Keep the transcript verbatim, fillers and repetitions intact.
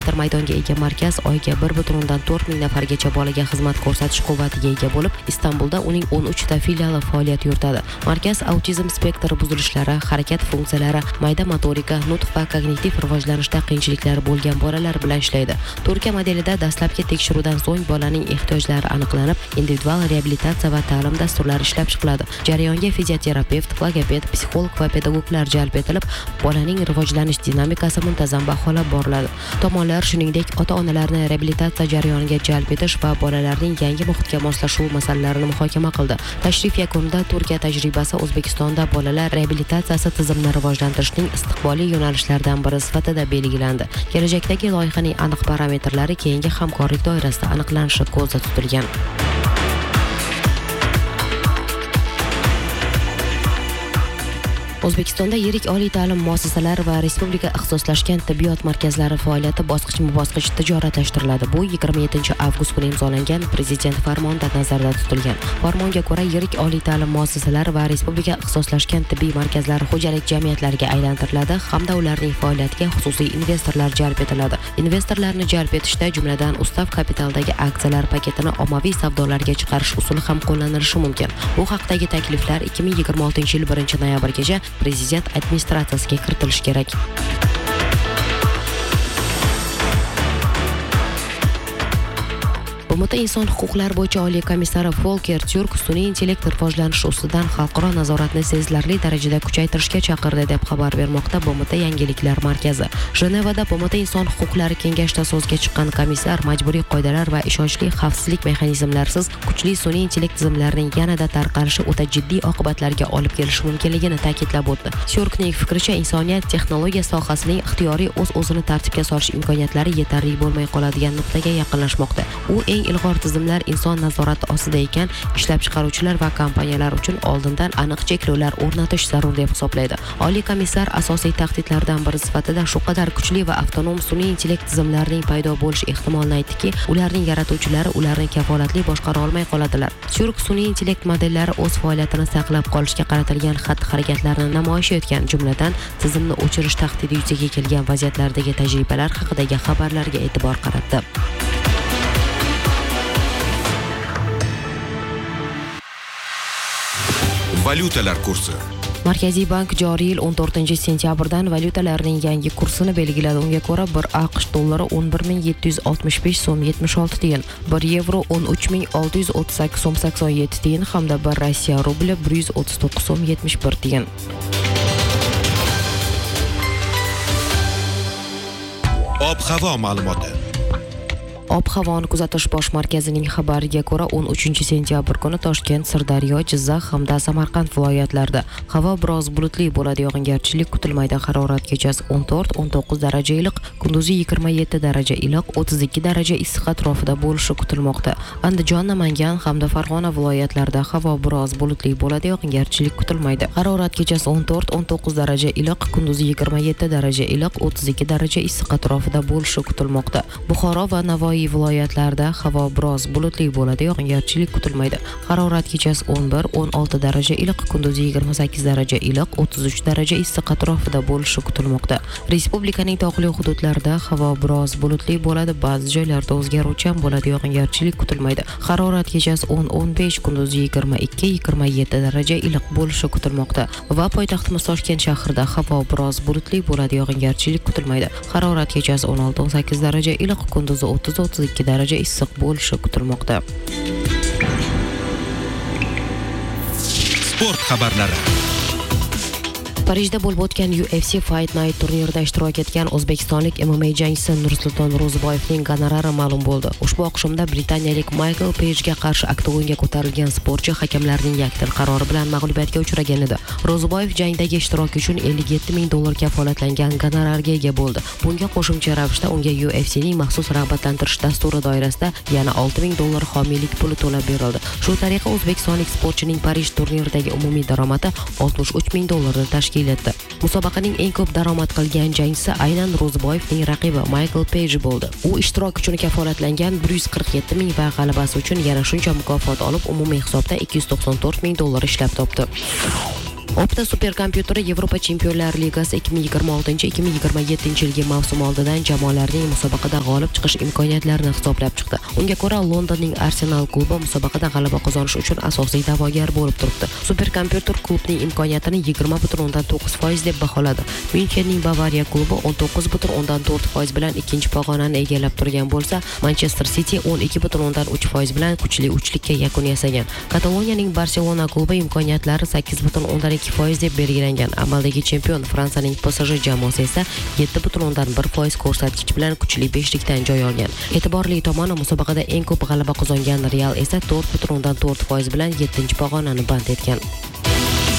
maydonga ega markaz oyiga bir butun o'ndan to'rt ming nafargacha bolaga xizmat ko'rsatish quvvatiga ega bo'lib, Istanbulda uning o'n uchta filiali faoliyat yuritadi. Markaz autizm spektri buzilishlari, harakat funksiyalari, mayda motorika, nutq va kognitiv rivojlanishda qiyinchiliklari bo'lgan bolalar bilan ishlaydi. Turkiya modelida dastlabki tekshiruvdan so'ng bolaning ehtiyojlari aniqlanib, individual reabilitatsiya va ta'lim dasturlari ishlab chiqiladi. Jarayonga fizioterapevt, logoped, psixolog va pedagoglar jalb etilib, bolaning rivojlanish dinamikasi muntazam baholab boriladi. Tomonlar shuningdek, ota-onalarni reabilitatsiya jarayoniga jalb etish va bolalarning yangi muhitga moslashuv masalalarini muhokama qildi. Tashrif yakunida Turkiya tajribasi O'zbekistonda bolalar reabilitatsiyasi tizimini rivojlantirishning istiqbolli yo'nalishlaridan biri sifatida belgilandi. Kelajakdagi loyihaning aniq parametrlari keyingi hamkorlik doirasida aniqlanishi ko'zda tutilgan. O'zbekistonda yirik oliy ta'lim muassasalari va respublika ixtisoslashgan tibbiyot markazlari faoliyati bosqichma-bosqich tijoratlashtiriladi. Bu yigirma yettinchi avgust kuni imzolangan Prezident farmonida nazarda tutilgan. Farmonga ko'ra, yirik oliy ta'lim muassasalari va respublika ixtisoslashgan tibbiy markazlari xo'jalik jamiyatlariga aylantiriladi hamda ularning faoliyatiga xususiy investorlar jalb etiladi. Investorlarni jalb etishda, jumladan, ustav kapitaldagi aksiyalar paketini ommaviy savdolarga chiqarish usuli ham qo'llanilishi mumkin. Bu haqdagi takliflar ikki ming yigirma oltinchi yil birinchi noyabrgacha Prezident administratsiyasiga kiritilishi kerak. B M T inson huquqlari bo'yicha oliy komissari Volker Türk sun'iy intellekt rivojlanishi ustidan xalqaro nazoratni sezilarli darajada kuchaytirishga chaqirdi deb xabar bermoqda B M T yangiliklar markazi. Jenevada B M T inson huquqlari kengashida so'zga chiqqan komissar majburiy qoidalar va ishonchli xavfsizlik mexanizmlarisiz kuchli sun'iy intellekt tizimlarining yanada tarqalishi o'ta jiddiy oqibatlarga olib kelishi mumkinligini ta'kidlab o'tdi. Türkning fikricha, insoniyat texnologiya sohasining ixtiyoriy o'z-o'zini tartibga solish imkoniyatlari yetarli bo'lmay qoladigan nuqtaga yaqinlashmoqda. U eng ilg'or tizimlar inson nazorati ostida ekan, ishlab chiqaruvchilar va kompaniyalar uchun oldindan aniq cheklovlar o'rnatish zarur deb hisoblaydi. Oliy komissar asosiy tahdidlardan biri sifatida shu qadar kuchli va avtonom sun'iy intellekt tizimlarining paydo bo'lish ehtimolini aytdiki, ularning yaratuvchilari ularni kafolatli boshqara olmay qoladilar. Turk sun'iy intellekt modellari o'z faoliyatini saqlab qolishga qaratilgan xatti-harakatlarni namoyish etgan, jumladan tizimni o'chirish tahdidi yuzaga kelgan vaziyatlardagi tajribalar haqidagi xabarlarga e'tibor qaratdi. Valyutalar kursi. Markaziy bank joriy yil o'n to'rtinchi sentyabrdan valyutalarning yangi kursini belgiladi. Unga ko'ra, bir AQSh dollari o'n bir ming yetti yuz oltmish besh so'm yetmish olti tiyin, bir yevro o'n uch ming olti yuz o'ttiz sakkiz so'm sakson yetti tiyin hamda bir Rossiya rubli bir yuz o'ttiz to'qqiz so'm yetmish bir tiyin. Ob-havo ma'lumoti. Ob-havoni kuzatish bosh markazining xabariga ko'ra, o'n uchinchi sentyabr kuni Toshkent, Sirdaryo, Jizzax hamda Samarqand viloyatlarida havo biroz bulutli bo'ladi, yog'ingarchilik kutilmaydi. Harorat kechasi o'n to'rt o'n to'qqiz daraja iliq, kunduzi yigirma yetti daraja iliq, o'ttiz ikki daraja issiq atrofida bo'lishi kutilmoqda. Andijon, Namangan hamda Farg'ona viloyatlarida havo biroz bulutli bo'ladi, yog'ingarchilik kutilmaydi. Harorat kechasi o'n to'rt o'n to'qqiz daraja iliq, kunduzi yigirma yetti daraja iliq, o'ttiz ikki daraja issiq atrofida bo'lishi kutilmoqda. Buxoro va Navoiy viloyatlarda havo biroz bulutli bo'ladi, yog'ingarchilik kutilmaydi. Harorat kechasi o'n bir o'n olti daraja iliq, kunduzi yigirma sakkiz daraja iliq, o'ttiz uch daraja issiq atrofida bo'lishi kutilmoqda. Respublikaning tog'li hududlarida havo biroz bulutli bo'ladi, ba'zi joylarda o'zgaruvchan bo'ladi, yog'ingarchilik kutilmaydi. Harorat kechasi o'n o'n besh, kunduzi yigirma ikki yigirma yetti daraja iliq bo'lishi kutilmoqda. Va poytaxtimiz Toshkent shahrida havo biroz bulutli bo'ladi, yog'ingarchilik kutilmaydi. Harorat kechasi o'n olti o'n sakkiz daraja iliq, kunduzi o'ttiz o'ttiz ikki daraja issiq bo'lishi kutilmoqda. Sport xabarlari. Parijda bo'lib o'tgan U F C Fight Night turnirida ishtirok etgan o'zbekistonlik M M A jangchisi Nursulton Ro'ziboyevning gonorari ma'lum bo'ldi. Ushbu oqshomda britaniyalik Michael Pagega qarshi oktagonga ko'tarilgan sportchi hakamlarning yakdil qarori bilan mag'lubiyatga uchragan edi. Ro'ziboyev jangdagi ishtiroki uchun ellik yetti ming dollar kafolatlangan gonorarga ega bo'ldi. Bunga qo'shimcha ravishda unga U F C ning maxsus rag'batlantirish dasturi doirasida yana olti ming dollar homiylik puli to'lab berildi. Shu tariqa o'zbekistonlik sportchining Parij turniridagi umumiy daromadi oltmish uch ming dollarni tashkil etdi. Musobaqaning eng ko'p daromad qilgan jangchisi aynan Ro'ziboyevning raqibi Michael Page bo'ldi. U ishtirok uchun kafolatlangan bir yuz qirq yetti ming va g'alabasi uchun yana shuncha mukofot olib, umumiy hisobda ikki yuz to'qson to'rt ming dollar ishlab topdi. Opta superkompyuteri Yevropa Chempionlar Ligasi ikki ming yigirma oltinchi ikki ming yigirma yettinchi yilgi mavsum oldidan jamoalarning musobaqada g'olib chiqish imkoniyatlarini hisoblab chiqdi. Unga ko'ra Londonning Arsenal klubi musobaqada g'alaba qozonish uchun asosiy da'vogar bo'lib turibdi. Superkompyuter klubning imkoniyatini yigirma butun o'ndan to'qqiz foiz deb baholadi. Myunxenning Bavariya klubi o'n to'qqiz butun o'ndan to'rt foiz bilan ikkinchi pog'onani egallab turgan bo'lsa, Manchester City o'n ikki butun o'ndan uch foiz bilan kuchli uchlikka yakun yasagan. Kataloniyaning Barselona klubi imkoniyatlari sakkiz butun o'ndan ikki foiz deb belgilangan. Amaldagi chempion Fransiyaning P S J jamoasi esa yetti butun o'ndan bir foiz ko'rsatkich bilan kuchli beshlikdan joy olgan. E'tiborli tomoni, musobaqada eng ko'p g'alaba qozongan Real esa to'rt butun o'ndan to'rt foiz bilan yettinchi pog'onani band etgan.